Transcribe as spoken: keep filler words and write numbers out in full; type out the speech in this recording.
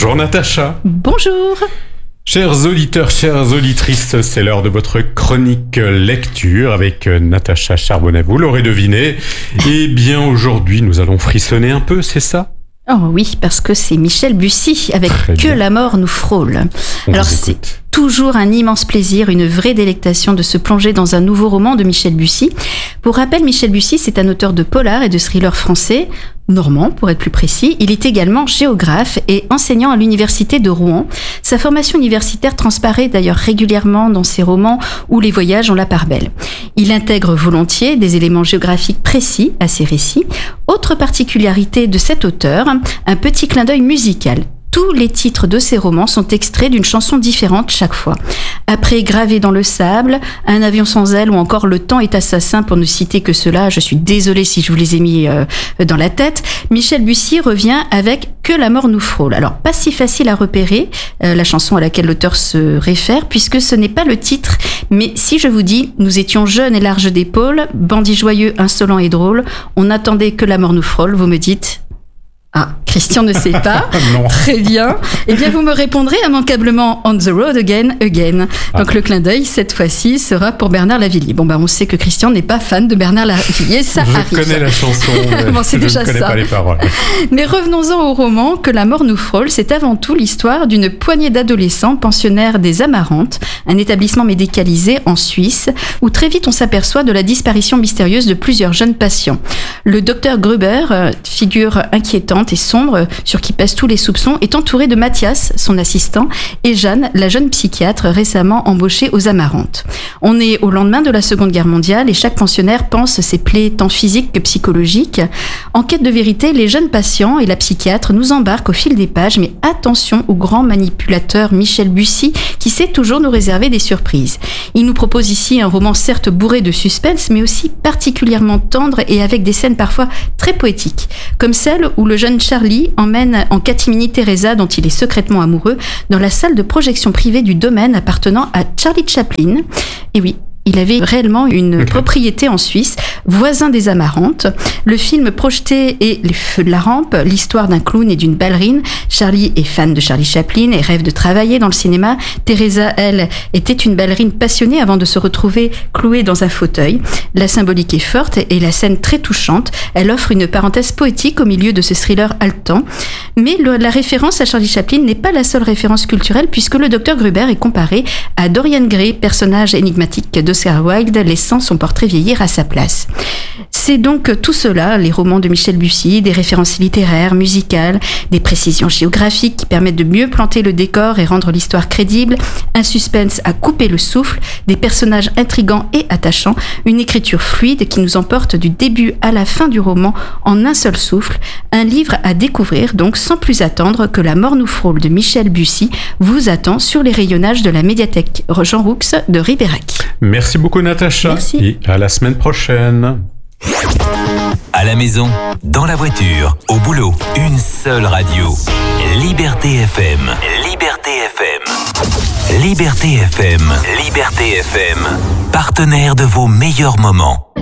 Bonjour Natacha. Bonjour. Chers auditeurs, chères auditrices, c'est l'heure de votre chronique lecture avec Natacha Charbonnet. Vous l'aurez deviné. Eh bien, aujourd'hui, nous allons frissonner un peu, c'est ça ? Oh oui, parce que c'est Michel Bussy avec Très Que bien. la mort nous frôle. On Alors vous c'est écoute. toujours un immense plaisir, une vraie délectation de se plonger dans un nouveau roman de Michel Bussy. Pour rappel, Michel Bussy, c'est un auteur de polar et de thriller français, normand pour être plus précis. Il est également géographe et enseignant à l'université de Rouen. Sa formation universitaire transparaît d'ailleurs régulièrement dans ses romans où les voyages ont la part belle. Il intègre volontiers des éléments géographiques précis à ses récits. Autre particularité de cet auteur, un petit clin d'œil musical. Tous les titres de ces romans sont extraits d'une chanson différente chaque fois. Après Gravé dans le sable, Un avion sans aile ou encore Le temps est assassin, pour ne citer que cela, je suis désolée si je vous les ai mis euh, dans la tête, Michel Bussy revient avec Que la mort nous frôle. Alors, pas si facile à repérer, euh, la chanson à laquelle l'auteur se réfère, puisque ce n'est pas le titre, mais si je vous dis « Nous étions jeunes et larges d'épaules, bandits joyeux, insolents et drôles, on attendait que la mort nous frôle », vous me dites... Ah, Christian ne sait pas. Non. Très bien. Eh bien, vous me répondrez immanquablement On the road again, again. Ah. Donc, le clin d'œil, cette fois-ci, sera pour Bernard Lavilliers. Bon, bah, on sait que Christian n'est pas fan de Bernard Lavilliers, ça Je arrive. connais la chanson, mais Bon, c'est je déjà ne connais ça. pas les paroles. Mais revenons-en au roman Que la mort nous frôle. C'est avant tout l'histoire d'une poignée d'adolescents pensionnaires des Amarantes, un établissement médicalisé en Suisse, où très vite on s'aperçoit de la disparition mystérieuse de plusieurs jeunes patients. Le docteur Gruber, euh, figure inquiétante et sombre sur qui pèsent tous les soupçons, est entouré de Mathias, son assistant, et Jeanne, la jeune psychiatre récemment embauchée aux Amarantes. On est au lendemain de la Seconde Guerre mondiale et chaque pensionnaire pense ses plaies tant physiques que psychologiques. En quête de vérité, les jeunes patients et la psychiatre nous embarquent au fil des pages, mais attention au grand manipulateur Michel Bussy qui sait toujours nous réserver des surprises. Il nous propose ici un roman certes bourré de suspense, mais aussi particulièrement tendre et avec des scènes parfois très poétiques, comme celle où le jeune Charlie emmène en catimini Teresa, dont il est secrètement amoureux, dans la salle de projection privée du domaine appartenant à Charlie Chaplin. Et oui, il avait réellement une Okay. propriété en Suisse, voisin des Amarantes. Le film projeté est Les Feux de la Rampe, l'histoire d'un clown et d'une ballerine. Charlie est fan de Charlie Chaplin et rêve de travailler dans le cinéma. Teresa, elle, était une ballerine passionnée avant de se retrouver clouée dans un fauteuil. La symbolique est forte et la scène très touchante. Elle offre une parenthèse poétique au milieu de ce thriller haletant. Mais le, la référence à Charlie Chaplin n'est pas la seule référence culturelle, puisque le docteur Gruber est comparé à Dorian Gray, personnage énigmatique d'Oscar Wilde, laissant son portrait vieillir à sa place. C'est donc tout cela, les romans de Michel Bussy, des références littéraires, musicales, des précisions géographiques qui permettent de mieux planter le décor et rendre l'histoire crédible, un suspense à couper le souffle, des personnages intrigants et attachants, une écriture fluide qui nous emporte du début à la fin du roman en un seul souffle, un livre à découvrir donc sans plus attendre. Que la mort nous frôle de Michel Bussy vous attend sur les rayonnages de la médiathèque Jean Roux de Ribérac. Merci beaucoup Natacha. Merci. Et à la semaine prochaine. À la maison, dans la voiture, au boulot, une seule radio. Liberté F M. Liberté F M. Liberté F M. Liberté F M. Partenaire de vos meilleurs moments.